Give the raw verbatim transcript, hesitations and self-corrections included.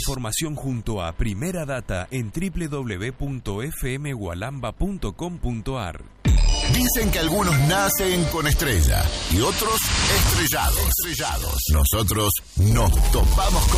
información junto a Primera Data en doble u doble u doble u punto f m gualamba punto com punto a r. Dicen que algunos nacen con estrella y otros estrellados. estrellados. Nosotros nos topamos con